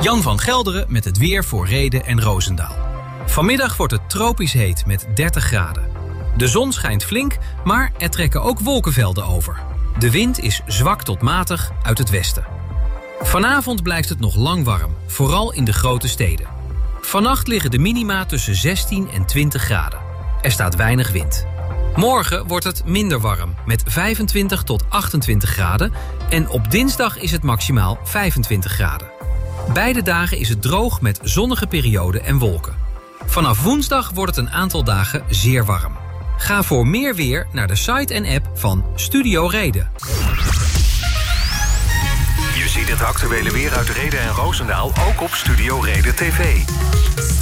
Jan van Gelderen met het weer voor Rheden en Roosendaal. Vanmiddag wordt het tropisch heet met 30 graden. De zon schijnt flink, maar er trekken ook wolkenvelden over. De wind is zwak tot matig uit het westen. Vanavond blijft het nog lang warm, vooral in de grote steden. Vannacht liggen de minima tussen 16 en 20 graden. Er staat weinig wind. Morgen wordt het minder warm, met 25 tot 28 graden... en op dinsdag is het maximaal 25 graden. Beide dagen is het droog met zonnige perioden en wolken. Vanaf woensdag wordt het een aantal dagen zeer warm. Ga voor meer weer naar de site en app van Studio Reden. Je ziet het actuele weer uit Rheden en Roosendaal ook op Studio Reden TV.